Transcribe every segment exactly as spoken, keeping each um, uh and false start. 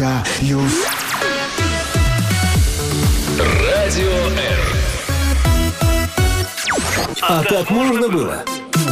отдыхаю. Радио Р. А так можно было?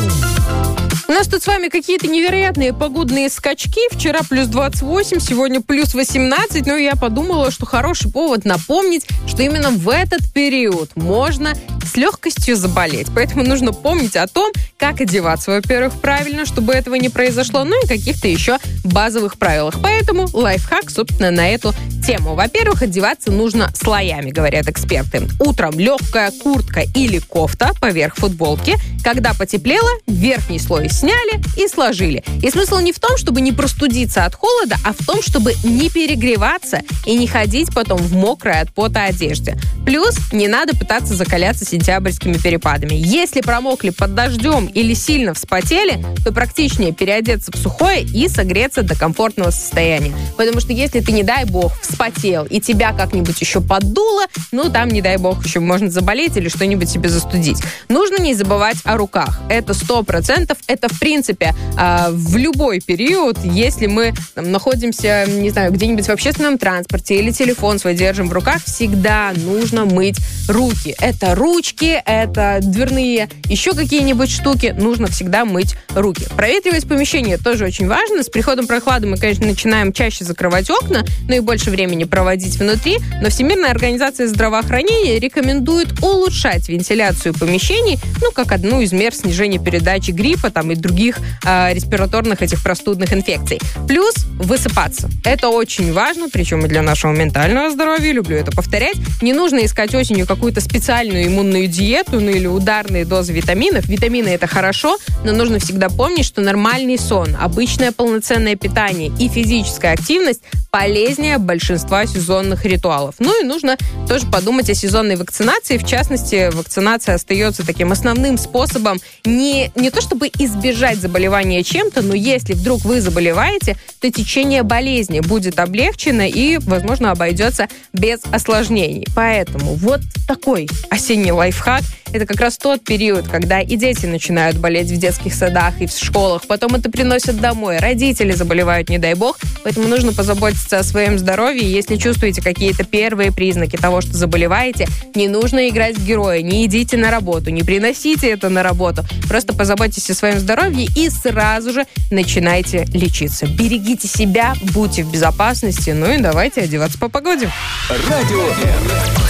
У нас тут с вами какие-то невероятные погодные скачки. Вчера плюс двадцать восемь, сегодня плюс восемнадцать. Но я подумала, что хороший повод напомнить, что именно в этот период можно с легкостью заболеть. Поэтому нужно помнить о том, как одеваться, во-первых, правильно, чтобы этого не произошло, ну и каких-то еще базовых правилах. Поэтому лайфхак, собственно, на эту тему. Во-первых, одеваться нужно слоями, говорят эксперты. Утром легкая куртка или кофта поверх футболки. Когда потеплело, верхний слой сняли и сложили. И смысл не в том, чтобы не простудиться от холода, а в том, чтобы не перегреваться и не ходить потом в мокрой от пота одежде. Плюс не надо пытаться закаляться сентябрьскими перепадами. Если промокли под дождем или сильно вспотели, то практичнее переодеться в сухое и согреться до комфортного состояния. Потому что если ты, не дай бог, вспотел и тебя как-нибудь еще поддуло, ну там, не дай бог, еще можно заболеть или что-нибудь себе застудить. Нужно не забывать о руках. Это сто процентов. Это, в принципе, в любой период, если мы там находимся, не знаю, где-нибудь в общественном транспорте или телефон свой держим в руках, всегда нужно мыть руки. Это ручки, это дверные, еще какие-нибудь штуки. Нужно всегда мыть руки. Проветривать помещение тоже очень важно. С приходом прохлады мы, конечно, начинаем чаще закрывать окна, но и больше времени проводить внутри. Но Всемирная организация здравоохранения рекомендует улучшать вентиляцию помещений, ну, как одну из мер снижения передачи гриппа там, и других э, респираторных этих простудных инфекций. Плюс высыпаться. Это очень важно, причем и для нашего ментального здоровья, люблю это повторять. Не нужно искать осенью какую-то специальную иммунную диету, ну или ударные дозы витаминов. Витамины — это хорошо, но нужно всегда помнить, что нормальный сон, обычное полноценное питание и физическая активность полезнее большинства сезонных ритуалов. Ну и нужно тоже подумать о сезонной вакцинации. В частности, вакцинация остается таким основным способом не, не то чтобы избежать заболевания чем-то, но если вдруг вы заболеваете, то течение болезни будет облегчено и, возможно, обойдется без осложнений. Поэтому вот такой осенний лайфхак. Это как раз тот период, когда и дети начинают болеть в детских садах и в школах, потом это приносят домой, родители заболевают, не дай бог, поэтому нужно позаботиться о своем здоровье. Если чувствуете какие-то первые признаки того, что заболеваете, не нужно играть в героя, не идите на работу, не приносите это на работу, просто позаботьтесь о своем здоровье и сразу же начинайте лечиться. Берегите себя, будьте в безопасности, ну и давайте одеваться по погоде. Радио Р.